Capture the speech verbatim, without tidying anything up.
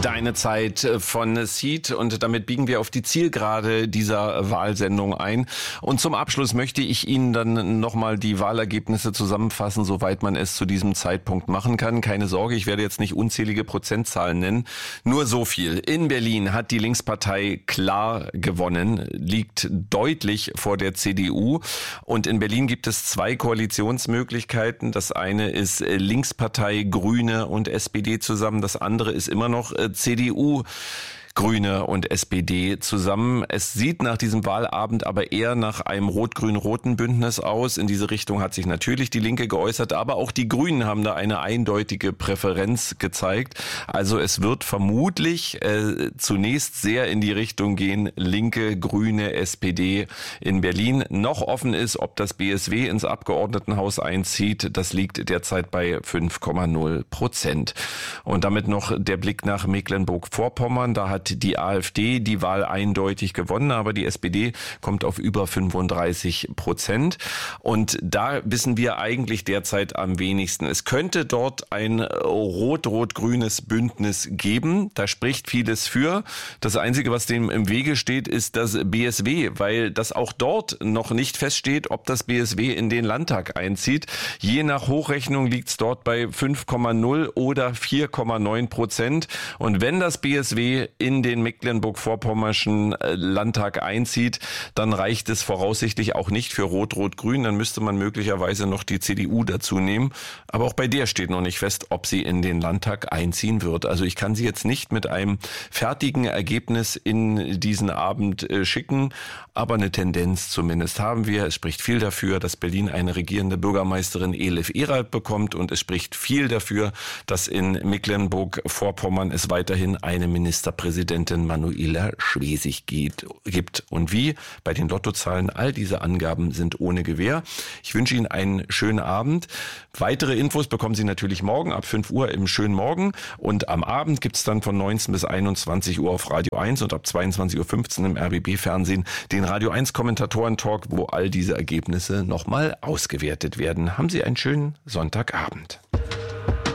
Deine Zeit von Seed und damit biegen wir auf die Zielgerade dieser Wahlsendung ein. Und zum Abschluss möchte ich Ihnen dann nochmal die Wahlergebnisse zusammenfassen, soweit man es zu diesem Zeitpunkt machen kann. Keine Sorge, ich werde jetzt nicht unzählige Prozentzahlen nennen. Nur so viel. In Berlin hat die Linkspartei klar gewonnen, liegt deutlich vor der C D U. Und in Berlin gibt es zwei Koalitionsmöglichkeiten. Das eine ist Linkspartei, Grüne und S P D zusammen. Das andere ist immer noch C D U, Grüne und S P D zusammen. Es sieht nach diesem Wahlabend aber eher nach einem rot-grün-roten Bündnis aus. In diese Richtung hat sich natürlich die Linke geäußert, aber auch die Grünen haben da eine eindeutige Präferenz gezeigt. Also es wird vermutlich äh, zunächst sehr in die Richtung gehen, Linke, Grüne, S P D in Berlin. Noch offen ist, ob das B S W ins Abgeordnetenhaus einzieht. Das liegt derzeit bei fünf Komma null Prozent. Und damit noch der Blick nach Mecklenburg-Vorpommern. Da hat die AfD die Wahl eindeutig gewonnen, aber die S P D kommt auf über fünfunddreißig Prozent. Und da wissen wir eigentlich derzeit am wenigsten. Es könnte dort ein rot-rot-grünes Bündnis geben. Da spricht vieles für. Das Einzige, was dem im Wege steht, ist das B S W, weil das auch dort noch nicht feststeht, ob das B S W in den Landtag einzieht. Je nach Hochrechnung liegt es dort bei fünf Komma null oder vier Komma neun Prozent. Und wenn das B S W in den Mecklenburg-Vorpommerschen Landtag einzieht, dann reicht es voraussichtlich auch nicht für Rot-Rot-Grün. Dann müsste man möglicherweise noch die C D U dazu nehmen. Aber auch bei der steht noch nicht fest, ob sie in den Landtag einziehen wird. Also ich kann sie jetzt nicht mit einem fertigen Ergebnis in diesen Abend schicken, aber eine Tendenz zumindest haben wir. Es spricht viel dafür, dass Berlin eine regierende Bürgermeisterin Elif Eralt bekommt und es spricht viel dafür, dass in Mecklenburg-Vorpommern es weiterhin eine Ministerpräsidentin Manuela Schwesig gibt. Und wie bei den Lottozahlen, all diese Angaben sind ohne Gewähr. Ich wünsche Ihnen einen schönen Abend. Weitere Infos bekommen Sie natürlich morgen ab fünf Uhr im Schönen Morgen und am Abend gibt es dann von neunzehn bis einundzwanzig Uhr auf Radio eins und ab zweiundzwanzig Uhr fünfzehn im R B B-Fernsehen den Radio eins Kommentatoren-Talk, wo all diese Ergebnisse nochmal ausgewertet werden. Haben Sie einen schönen Sonntagabend.